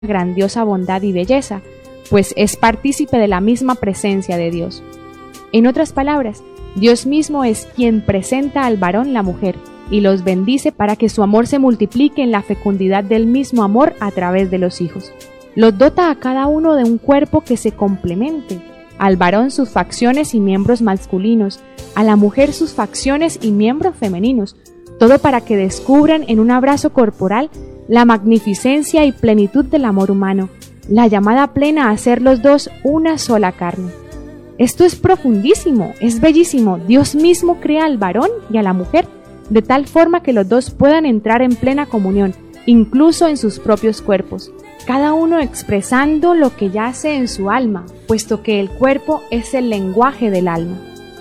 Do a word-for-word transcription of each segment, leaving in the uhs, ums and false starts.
grandiosa bondad y belleza, pues es partícipe de la misma presencia de Dios. En otras palabras, Dios mismo es quien presenta al varón la mujer y los bendice para que su amor se multiplique en la fecundidad del mismo amor a través de los hijos. Los dota a cada uno de un cuerpo que se complemente, al varón sus facciones y miembros masculinos, a la mujer sus facciones y miembros femeninos, todo para que descubran en un abrazo corporal la magnificencia y plenitud del amor humano, la llamada plena a ser los dos una sola carne. Esto es profundísimo, es bellísimo. Dios mismo crea al varón y a la mujer de tal forma que los dos puedan entrar en plena comunión, incluso en sus propios cuerpos, cada uno expresando lo que yace en su alma, puesto que el cuerpo es el lenguaje del alma.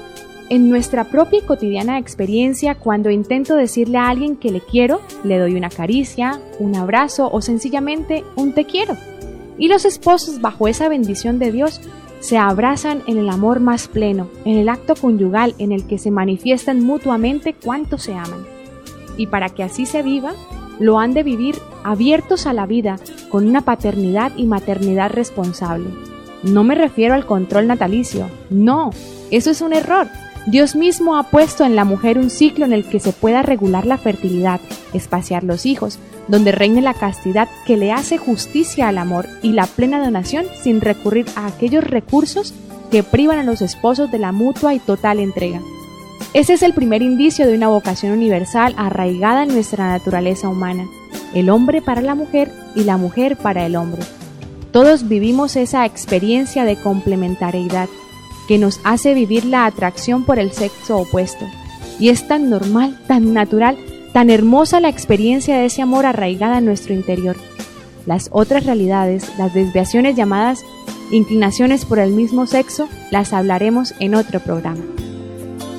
En nuestra propia y cotidiana experiencia, cuando intento decirle a alguien que le quiero, le doy una caricia, un abrazo o sencillamente un te quiero. Y los esposos, bajo esa bendición de Dios, se abrazan en el amor más pleno, en el acto conyugal en el que se manifiestan mutuamente cuánto se aman. Y para que así se viva, lo han de vivir abiertos a la vida, con una paternidad y maternidad responsable. No me refiero al control natalicio, no, eso es un error. Dios mismo ha puesto en la mujer un ciclo en el que se pueda regular la fertilidad, espaciar los hijos, donde reine la castidad que le hace justicia al amor y la plena donación sin recurrir a aquellos recursos que privan a los esposos de la mutua y total entrega. Ese es el primer indicio de una vocación universal arraigada en nuestra naturaleza humana, el hombre para la mujer y la mujer para el hombre. Todos vivimos esa experiencia de complementariedad que nos hace vivir la atracción por el sexo opuesto, y es tan normal, tan natural, tan hermosa la experiencia de ese amor arraigada en nuestro interior. Las otras realidades, las desviaciones llamadas inclinaciones por el mismo sexo, las hablaremos en otro programa.